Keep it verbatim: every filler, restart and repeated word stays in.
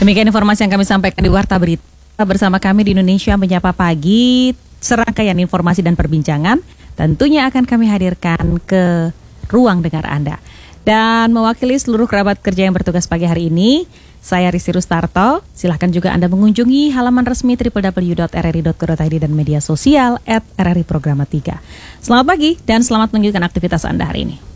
Demikian informasi yang kami sampaikan di Warta Berita. Bersama kami di Indonesia Menyapa Pagi, serangkaian informasi dan perbincangan tentunya akan kami hadirkan ke ruang dengar Anda. Dan mewakili seluruh kerabat kerja yang bertugas pagi hari ini, saya Rizky Rustarto. Silahkan juga Anda mengunjungi halaman resmi w w w dot r r i dot co dot i d dan media sosial at r r i programa tiga. Selamat pagi dan selamat melanjutkan aktivitas Anda hari ini.